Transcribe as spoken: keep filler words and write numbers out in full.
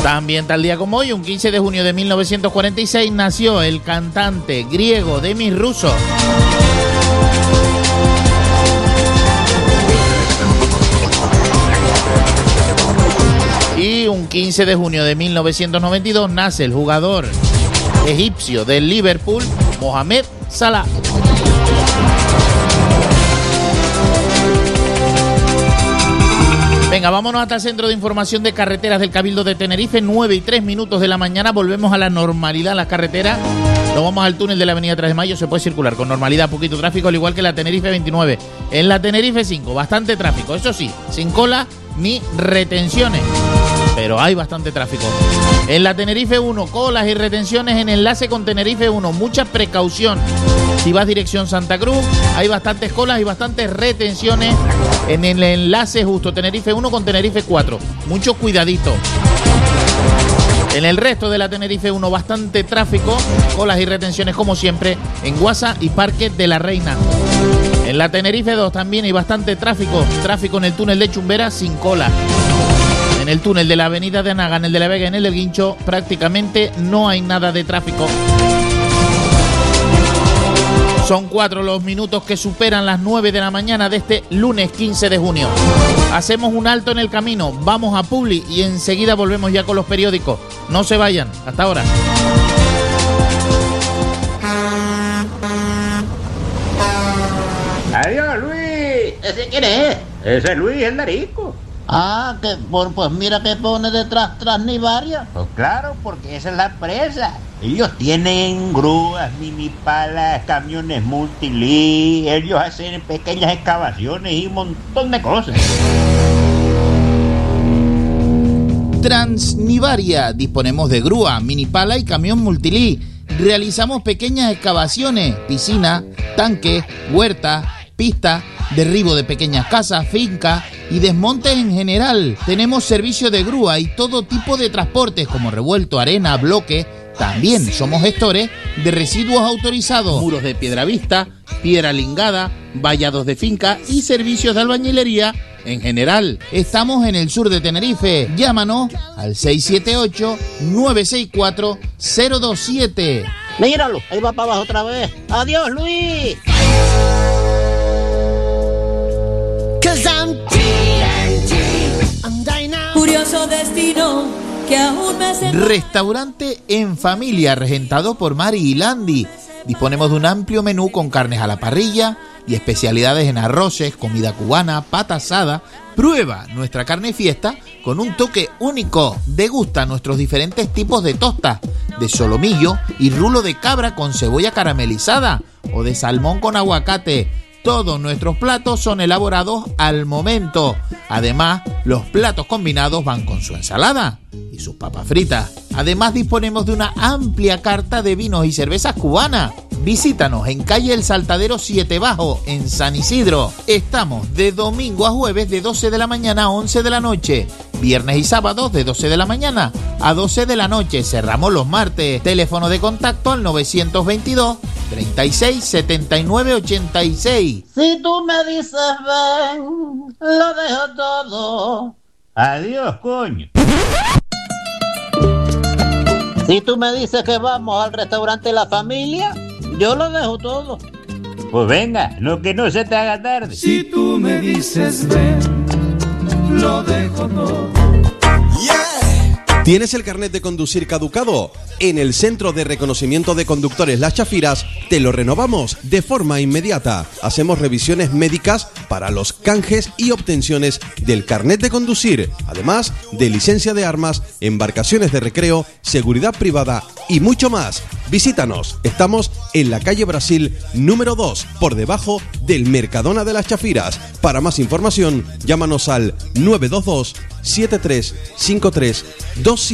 También tal día como hoy, un quince de junio de mil novecientos cuarenta y seis, nació el cantante griego Demis Roussos. Y un quince de junio de mil novecientos noventa y dos nace el jugador egipcio del Liverpool, Mohamed Salah. Venga, vámonos hasta el Centro de Información de Carreteras del Cabildo de Tenerife, nueve y tres minutos de la mañana, volvemos a la normalidad en las carreteras. Nos vamos al túnel de la avenida tres de Mayo, se puede circular con normalidad, poquito tráfico, al igual que la Tenerife veintinueve. En la Tenerife cinco, bastante tráfico, eso sí, sin cola ni retenciones, pero hay bastante tráfico. En la Tenerife uno, colas y retenciones en enlace con Tenerife uno, mucha precaución. Si vas dirección Santa Cruz, hay bastantes colas y bastantes retenciones en el enlace justo Tenerife uno con Tenerife cuatro. Mucho cuidadito. En el resto de la Tenerife uno, bastante tráfico, colas y retenciones como siempre en Guasa y Parque de la Reina. En la Tenerife dos también hay bastante tráfico, tráfico en el túnel de Chumbera sin cola. En el túnel de la avenida de Anaga, en el de la Vega, en el del Guincho, prácticamente no hay nada de tráfico. Son cuatro los minutos que superan las nueve de la mañana de este lunes quince de junio. Hacemos un alto en el camino, vamos a Publi y enseguida volvemos ya con los periódicos. No se vayan, hasta ahora. Adiós, Luis. ¿Ese quién es? Ese es Luis, el Darico. Ah, que por, pues mira que pone detrás Transnivaria. Pues claro, porque esa es la empresa. Ellos tienen grúas, mini palas, camiones multilí, ellos hacen pequeñas excavaciones y un montón de cosas. Transnivaria, disponemos de grúa, mini pala y camión multilí. Realizamos pequeñas excavaciones, piscina, tanque, huerta, pista, derribo de pequeñas casas, fincas y desmontes en general. Tenemos servicio de grúa y todo tipo de transportes como revuelto, arena, bloque. También somos gestores de residuos autorizados, muros de piedra vista, piedra lingada, vallados de finca y servicios de albañilería en general. Estamos en el sur de Tenerife. Llámanos al seis siete ocho, nueve seis cuatro, cero dos siete. Míralo, ahí va para abajo otra vez. ¡Adiós, Luis! Curioso destino que aún me hace... Restaurante en familia, regentado por Mari y Landy. Disponemos de un amplio menú con carnes a la parrilla y especialidades en arroces, comida cubana, pata asada. Prueba nuestra carne fiesta con un toque único. Degusta nuestros diferentes tipos de tostas, de solomillo y rulo de cabra con cebolla caramelizada o de salmón con aguacate. Todos nuestros platos son elaborados al momento. Además, los platos combinados van con su ensalada y sus papas fritas. Además, disponemos de una amplia carta de vinos y cervezas cubanas. Visítanos en calle El Saltadero siete Bajo, en San Isidro. Estamos de domingo a jueves de doce de la mañana a once de la noche. Viernes y sábados de doce de la mañana a doce de la noche. Cerramos los martes. Teléfono de contacto al novecientos veintidós, treinta y seis, setenta y nueve, ochenta y seis. Si tú me dices ven, lo dejo todo. Adiós, coño. Si tú me dices que vamos al restaurante La Familia, yo lo dejo todo. Pues venga, no que no se te haga tarde. Si tú me dices ven, lo dejo todo. ¿Tienes el carnet de conducir caducado? En el Centro de Reconocimiento de Conductores Las Chafiras te lo renovamos de forma inmediata. Hacemos revisiones médicas para los canjes y obtenciones del carnet de conducir, además de licencia de armas, embarcaciones de recreo, seguridad privada y mucho más. Visítanos, estamos en la calle Brasil número dos, por debajo del Mercadona de Las Chafiras. Para más información, llámanos al nueve dos dos, siete tres cinco tres dos.